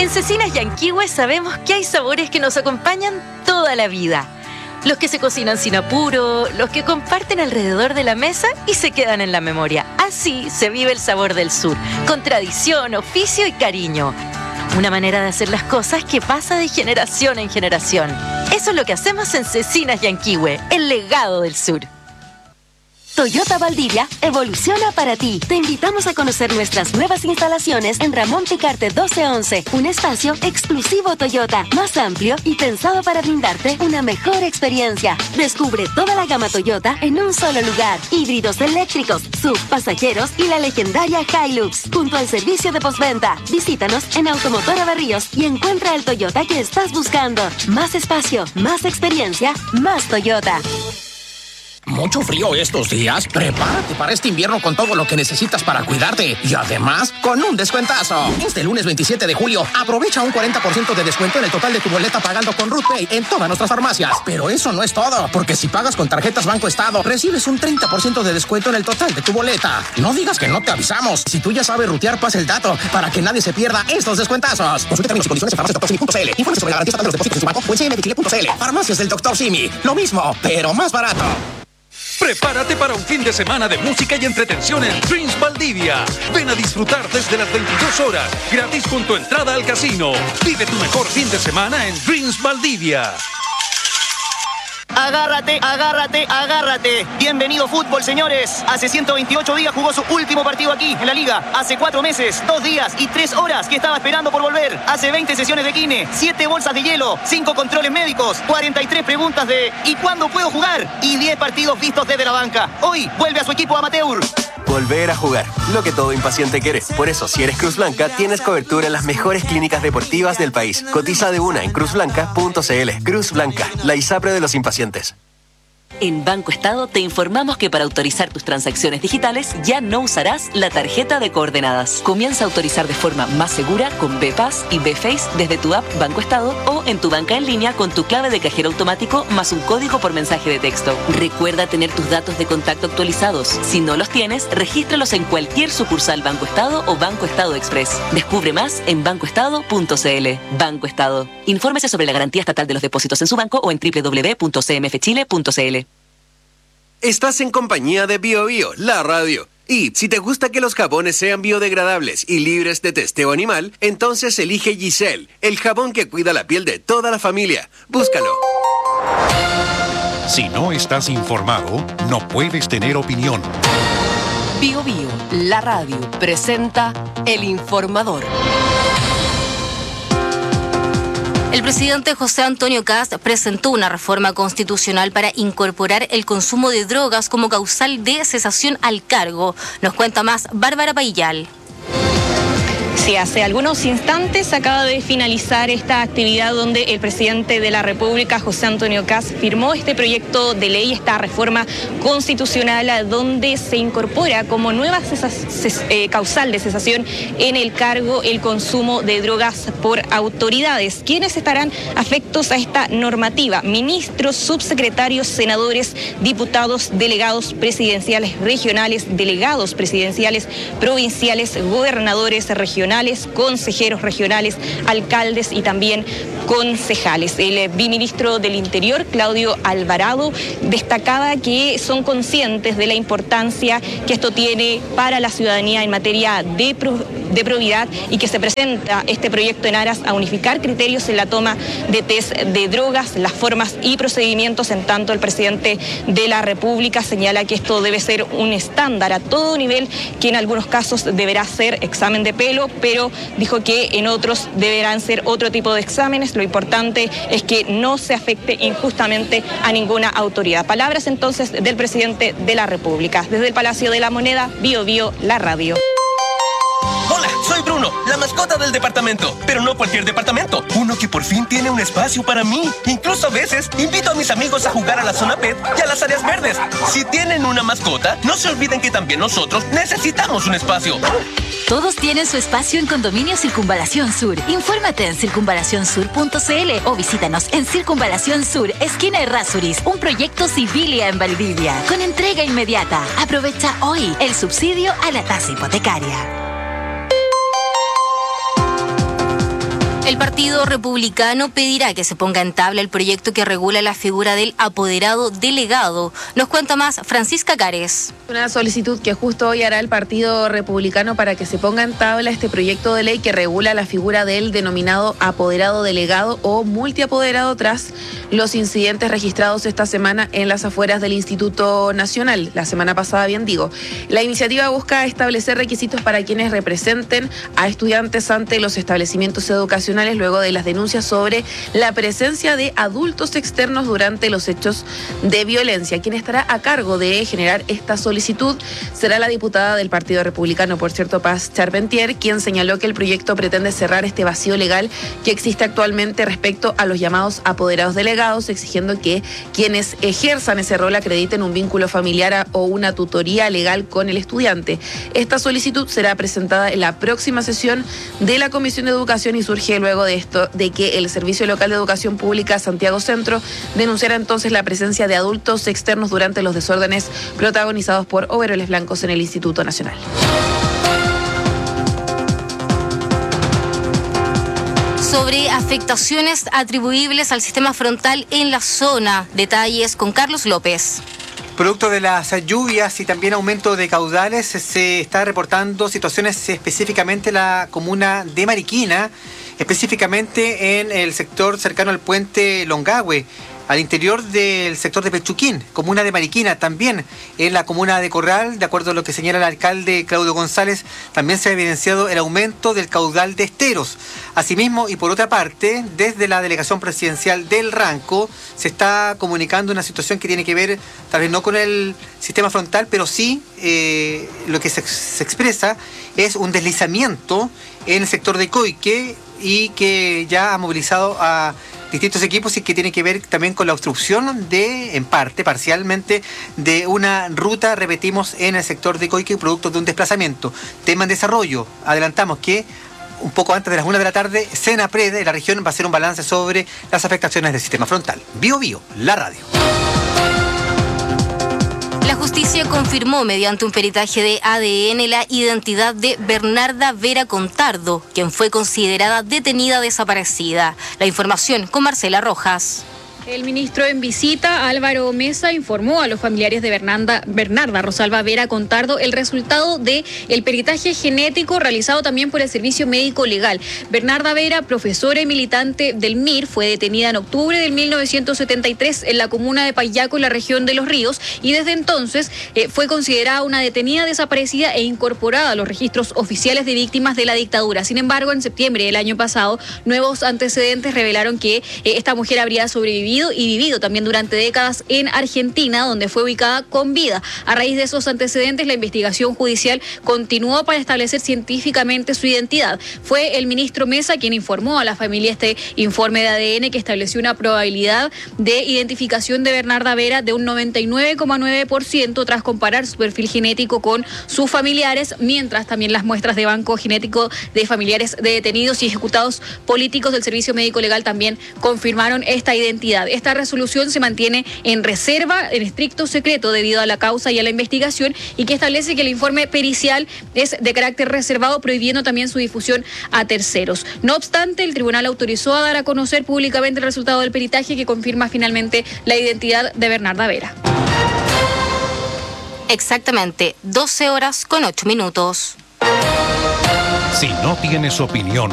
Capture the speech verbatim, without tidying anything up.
En Cecinas Yanquihue sabemos que hay sabores que nos acompañan toda la vida. Los que se cocinan sin apuro, los que comparten alrededor de la mesa y se quedan en la memoria. Así se vive el sabor del sur, con tradición, oficio y cariño. Una manera de hacer las cosas que pasa de generación en generación. Eso es lo que hacemos en Cecinas Yanquihue, el legado del sur. Toyota Valdivia evoluciona para ti. Te invitamos a conocer nuestras nuevas instalaciones en Ramón Picarte doce once, un espacio exclusivo Toyota, más amplio y pensado para brindarte una mejor experiencia. Descubre toda la gama Toyota en un solo lugar. Híbridos eléctricos, S U V, pasajeros y la legendaria Hilux, junto al servicio de postventa. Visítanos en Automotora Berríos y encuentra el Toyota que estás buscando. Más espacio, más experiencia, más Toyota. Mucho frío estos días. Prepárate para este invierno con todo lo que necesitas para cuidarte. Y además, con un descuentazo. Este lunes veintisiete de julio, aprovecha un cuarenta por ciento de descuento en el total de tu boleta pagando con Ruth Pay en todas nuestras farmacias. Pero eso no es todo, porque si pagas con tarjetas Banco Estado, recibes un treinta por ciento de descuento en el total de tu boleta. No digas que no te avisamos. Si tú ya sabes rutear, pasa el dato para que nadie se pierda estos descuentazos. Consulta términos y condiciones en farmacias doctor simi punto c l. Informe sobre la garantía estatal de los depósitos en su banco o en c m de chile punto c l. Farmacias del doctor Simi. Lo mismo, pero más barato. Prepárate para un fin de semana de música y entretención en Dreams Valdivia. Ven a disfrutar desde las veintidós horas, gratis con tu entrada al casino. Vive tu mejor fin de semana en Dreams Valdivia. Agárrate, agárrate, agárrate. Bienvenido fútbol, señores. Hace ciento veintiocho días jugó su último partido aquí, en la Liga. Hace cuatro meses, dos días y tres horas que estaba esperando por volver. Hace veinte sesiones de kine, siete bolsas de hielo, cinco controles médicos, cuarenta y tres preguntas de ¿y cuándo puedo jugar? Y diez partidos vistos desde la banca. Hoy vuelve a su equipo amateur. Volver a jugar, lo que todo impaciente quiere. Por eso, si eres Cruz Blanca, tienes cobertura en las mejores clínicas deportivas del país. Cotiza de una en cruz blanca punto c l. Cruz Blanca, la ISAPRE de los impacientes. En Banco Estado te informamos que para autorizar tus transacciones digitales ya no usarás la tarjeta de coordenadas. Comienza a autorizar de forma más segura con B-Pass y B-Face desde tu app Banco Estado o en tu banca en línea con tu clave de cajero automático más un código por mensaje de texto. Recuerda tener tus datos de contacto actualizados. Si no los tienes, regístralos en cualquier sucursal Banco Estado o Banco Estado Express. Descubre más en banco estado punto c l. Banco Estado. Infórmese sobre la garantía estatal de los depósitos en su banco o en doble u doble u doble u punto c m f chile punto c l. Estás en compañía de Bio Bio, la radio. Y si te gusta que los jabones sean biodegradables y libres de testeo animal, entonces elige Giselle, el jabón que cuida la piel de toda la familia. Búscalo. Si no estás informado, no puedes tener opinión. Bio Bio, la radio, presenta El Informador. El presidente José Antonio Kast presentó una reforma constitucional para incorporar el consumo de drogas como causal de cesación al cargo. Nos cuenta más Bárbara Paillal. Sí, hace algunos instantes acaba de finalizar esta actividad donde el presidente de la República, José Antonio Kast, firmó este proyecto de ley, esta reforma constitucional, donde se incorpora como nueva cesa, ces, eh, causal de cesación en el cargo el consumo de drogas por autoridades. ¿Quiénes estarán afectos a esta normativa? Ministros, subsecretarios, senadores, diputados, delegados presidenciales regionales, delegados presidenciales provinciales, gobernadores regionales, consejeros regionales, alcaldes y también concejales. El viceministro del Interior, Claudio Alvarado, destacaba que son conscientes de la importancia que esto tiene para la ciudadanía en materia de, pro, de probidad y que se presenta este proyecto en aras a unificar criterios en la toma de test de drogas, las formas y procedimientos. En tanto, el presidente de la República señala que esto debe ser un estándar a todo nivel, que en algunos casos deberá ser examen de pelo, pero dijo que en otros deberán ser otro tipo de exámenes. Lo importante es que no se afecte injustamente a ninguna autoridad. Palabras entonces del presidente de la República. Desde el Palacio de la Moneda, Bio Bio, la radio. Hola, soy Bruno, la mascota del departamento, pero no cualquier departamento, uno que por fin tiene un espacio para mí. Incluso a veces invito a mis amigos a jugar a la zona pet y a las áreas verdes. Si tienen una mascota, no se olviden que también nosotros necesitamos un espacio. Todos tienen su espacio en Condominio Circunvalación Sur. Infórmate en circunvalación sur punto c l o visítanos en Circunvalación Sur, esquina Errázuriz, un proyecto Civilia en Valdivia, con entrega inmediata. Aprovecha hoy el subsidio a la tasa hipotecaria. El Partido Republicano pedirá que se ponga en tabla el proyecto que regula la figura del apoderado delegado. Nos cuenta más Francisca Cares. Una solicitud que justo hoy hará el Partido Republicano para que se ponga en tabla este proyecto de ley que regula la figura del denominado apoderado delegado o multiapoderado tras los incidentes registrados esta semana en las afueras del Instituto Nacional, la semana pasada bien digo. La iniciativa busca establecer requisitos para quienes representen a estudiantes ante los establecimientos educacionales luego de las denuncias sobre la presencia de adultos externos durante los hechos de violencia. Quien estará a cargo de generar esta solicitud será la diputada del Partido Republicano, por cierto, Paz Charpentier, quien señaló que el proyecto pretende cerrar este vacío legal que existe actualmente respecto a los llamados apoderados delegados, exigiendo que quienes ejerzan ese rol acrediten un vínculo familiar o una tutoría legal con el estudiante. Esta solicitud será presentada en la próxima sesión de la Comisión de Educación y surge luego de esto, de que el Servicio Local de Educación Pública Santiago Centro denunciara entonces la presencia de adultos externos durante los desórdenes protagonizados por overoles blancos en el Instituto Nacional. Sobre afectaciones atribuibles al sistema frontal en la zona. Detalles con Carlos López. Producto de las lluvias y también aumento de caudales, se está reportando situaciones específicamente en la comuna de Mariquina, específicamente en el sector cercano al puente Longahue, al interior del sector de Pechuquín, comuna de Mariquina, también en la comuna de Corral, de acuerdo a lo que señala el alcalde Claudio González, también se ha evidenciado el aumento del caudal de esteros. Asimismo, y por otra parte, desde la delegación presidencial del Ranco, se está comunicando una situación que tiene que ver, tal vez no con el sistema frontal, pero sí eh, lo que se, se expresa es un deslizamiento en el sector de Coique y que ya ha movilizado a distintos equipos y que tiene que ver también con la obstrucción de, en parte, parcialmente, de una ruta, repetimos, en el sector de Coique, producto de un desplazamiento. Tema en desarrollo. Adelantamos que un poco antes de las una de la tarde, Senapred de la región va a hacer un balance sobre las afectaciones del sistema frontal. Bio Bio, la radio. La justicia confirmó mediante un peritaje de A D N la identidad de Bernarda Vera Contardo, quien fue considerada detenida desaparecida. La información con Marcela Rojas. El ministro en visita, Álvaro Mesa, informó a los familiares de Bernarda, Bernarda Rosalba Vera Contardo el resultado del peritaje genético realizado también por el Servicio Médico Legal. Bernarda Vera, profesora y militante del M I R, fue detenida en octubre del mil novecientos setenta y tres en la comuna de Payaco, en la región de Los Ríos, y desde entonces eh, fue considerada una detenida desaparecida e incorporada a los registros oficiales de víctimas de la dictadura. Sin embargo, en septiembre del año pasado, nuevos antecedentes revelaron que eh, esta mujer habría sobrevivido y vivido también durante décadas en Argentina, donde fue ubicada con vida. A raíz de esos antecedentes, la investigación judicial continuó para establecer científicamente su identidad. Fue el ministro Mesa quien informó a la familia este informe de A D N que estableció una probabilidad de identificación de Bernarda Vera de un noventa y nueve coma nueve por ciento tras comparar su perfil genético con sus familiares, mientras también las muestras de banco genético de familiares de detenidos y ejecutados políticos del Servicio Médico Legal también confirmaron esta identidad. Esta resolución se mantiene en reserva, en estricto secreto debido a la causa y a la investigación, y que establece que el informe pericial es de carácter reservado, prohibiendo también su difusión a terceros. No obstante, el tribunal autorizó a dar a conocer públicamente el resultado del peritaje que confirma finalmente la identidad de Bernarda Vera. Exactamente doce horas con ocho minutos. Si no tienes opinión